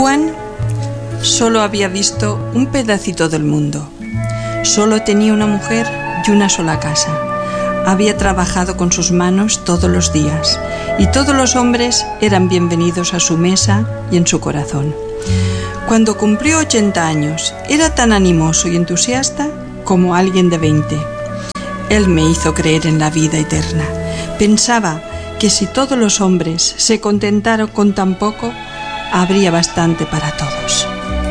Juan solo había visto un pedacito del mundo. Solo tenía una mujer y una sola casa. Había trabajado con sus manos todos los días y todos los hombres eran bienvenidos a su mesa y en su corazón. Cuando cumplió 80 años, era tan animoso y entusiasta como alguien de 20. Él me hizo creer en la vida eterna. Pensaba que si todos los hombres se contentaran con tan poco, habría bastante para todos.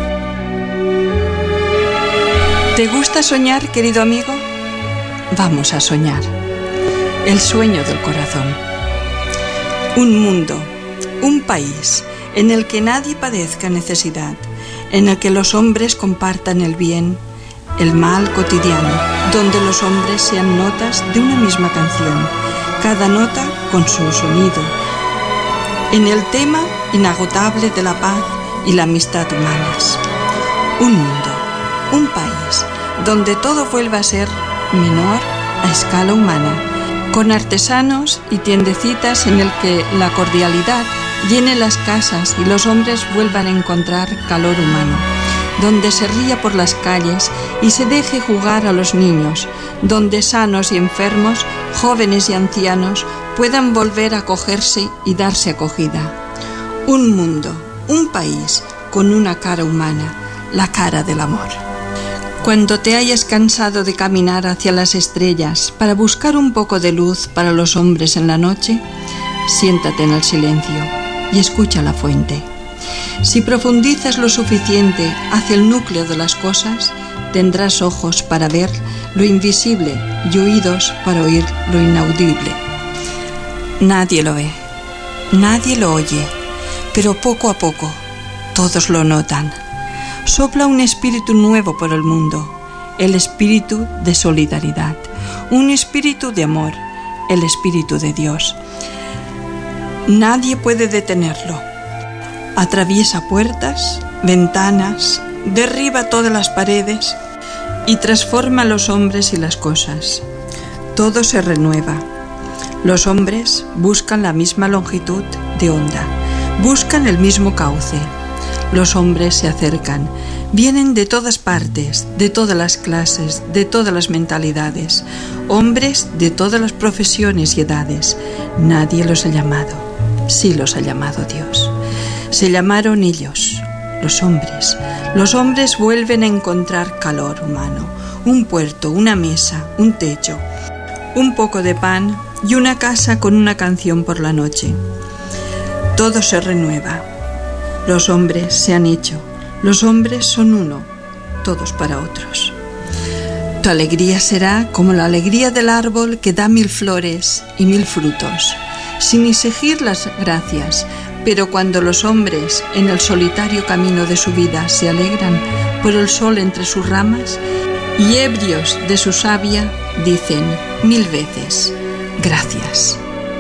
¿Te gusta soñar, querido amigo? Vamos a soñar. El sueño del corazón. Un mundo, un país en el que nadie padezca necesidad, en el que los hombres compartan el bien, el mal cotidiano, donde los hombres sean notas de una misma canción, cada nota con su sonido, en el tema inagotable de la paz y la amistad humanas. Un mundo, un país, donde todo vuelva a ser menor a escala humana, con artesanos y tiendecitas en el que la cordialidad llene las casas y los hombres vuelvan a encontrar calor humano, donde se ría por las calles y se deje jugar a los niños, donde sanos y enfermos, jóvenes y ancianos puedan volver a acogerse y darse acogida. Un mundo, un país con una cara humana, la cara del amor. Cuando te hayas cansado de caminar hacia las estrellas para buscar un poco de luz para los hombres en la noche, siéntate en el silencio y escucha la fuente. Si profundizas lo suficiente hacia el núcleo de las cosas, tendrás ojos para ver lo invisible y oídos para oír lo inaudible. Nadie lo ve, nadie lo oye, pero poco a poco todos lo notan. Sopla un espíritu nuevo por el mundo, el espíritu de solidaridad, un espíritu de amor, el espíritu de Dios. Nadie puede detenerlo. Atraviesa puertas, ventanas, derriba todas las paredes y transforma a los hombres y las cosas. Todo se renueva. Los hombres buscan la misma longitud de onda, buscan el mismo cauce. Los hombres se acercan, vienen de todas partes, de todas las clases, de todas las mentalidades, hombres de todas las profesiones y edades. Nadie los ha llamado, sí los ha llamado Dios. Se llamaron ellos, los hombres. Los hombres vuelven a encontrar calor humano, un puerto, una mesa, un techo, un poco de pan y una casa con una canción por la noche. Todo se renueva. Los hombres se han hecho, los hombres son uno, todos para otros. Tu alegría será como la alegría del árbol que da 1000 flores y 1000 frutos, sin exigir las gracias, pero cuando los hombres en el solitario camino de su vida se alegran por el sol entre sus ramas y ebrios de su savia dicen 1000 veces gracias.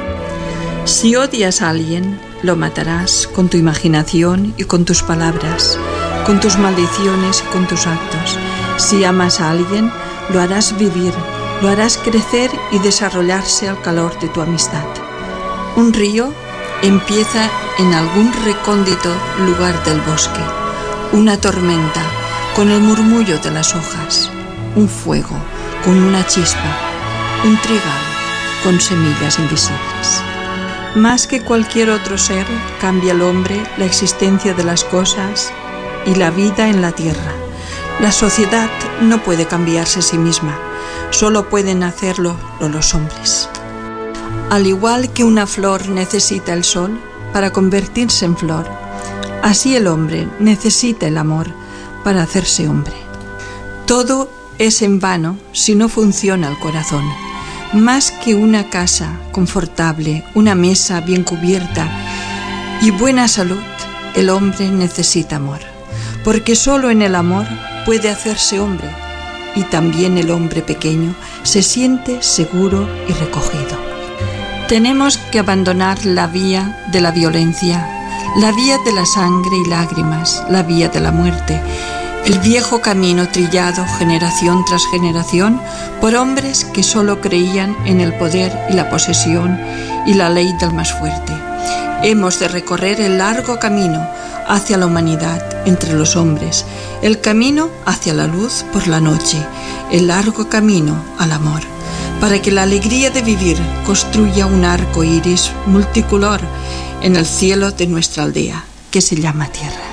Si odias a alguien, lo matarás con tu imaginación y con tus palabras, con tus maldiciones y con tus actos. Si amas a alguien, lo harás vivir, lo harás crecer y desarrollarse al calor de tu amistad. Un río empieza en algún recóndito lugar del bosque, una tormenta con el murmullo de las hojas, un fuego con una chispa, un trigal con semillas invisibles. Más que cualquier otro ser, cambia el hombre la existencia de las cosas y la vida en la tierra. La sociedad no puede cambiarse a sí misma, solo pueden hacerlo los hombres. Al igual que una flor necesita el sol para convertirse en flor, así el hombre necesita el amor para hacerse hombre. Todo es en vano si no funciona el corazón. Más que una casa confortable, una mesa bien cubierta y buena salud, el hombre necesita amor, porque solo en el amor puede hacerse hombre, y también el hombre pequeño se siente seguro y recogido. Tenemos que abandonar la vía de la violencia, la vía de la sangre y lágrimas, la vía de la muerte, el viejo camino trillado generación tras generación por hombres que solo creían en el poder y la posesión y la ley del más fuerte. Hemos de recorrer el largo camino hacia la humanidad entre los hombres, el camino hacia la luz por la noche, el largo camino al amor, para que la alegría de vivir construya un arco iris multicolor en el cielo de nuestra aldea, que se llama Tierra.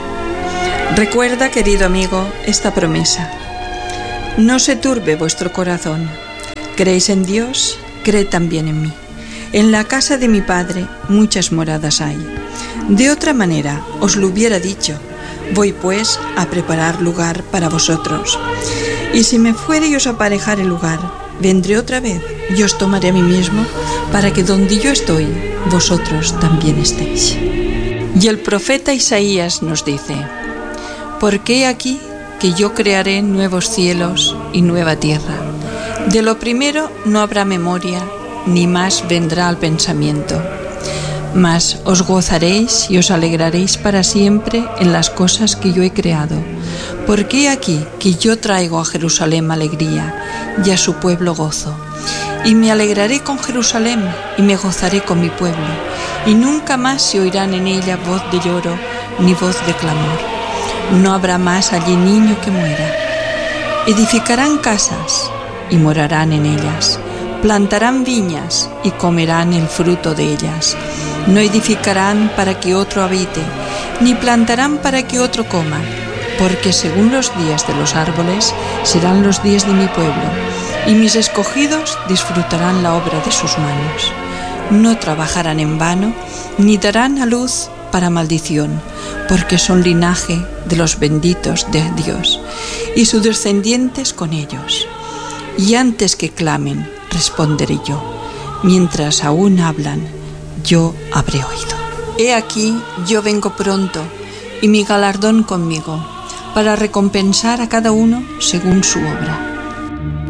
Recuerda, querido amigo, esta promesa. No se turbe vuestro corazón. ¿Creéis en Dios? Creed también en mí. En la casa de mi Padre muchas moradas hay. De otra manera os lo hubiera dicho. Voy pues a preparar lugar para vosotros. Y si me fuere y os aparejare el lugar, vendré otra vez y os tomaré a mí mismo, para que donde yo estoy, vosotros también estéis. Y el profeta Isaías nos dice: porque he aquí que yo crearé nuevos cielos y nueva tierra. De lo primero no habrá memoria, ni más vendrá al pensamiento. Mas os gozaréis y os alegraréis para siempre en las cosas que yo he creado. Porque he aquí que yo traigo a Jerusalén alegría y a su pueblo gozo. Y me alegraré con Jerusalén y me gozaré con mi pueblo. Y nunca más se oirán en ella voz de lloro ni voz de clamor. No habrá más allí niño que muera. Edificarán casas y morarán en ellas. Plantarán viñas y comerán el fruto de ellas. No edificarán para que otro habite, ni plantarán para que otro coma, porque según los días de los árboles serán los días de mi pueblo, y mis escogidos disfrutarán la obra de sus manos. No trabajarán en vano, ni darán a luz para maldición, porque son linaje de los benditos de Dios, y sus descendientes con ellos. Y antes que clamen, responderé yo. Mientras aún hablan, yo habré oído. He aquí, yo vengo pronto, y mi galardón conmigo, para recompensar a cada uno según su obra.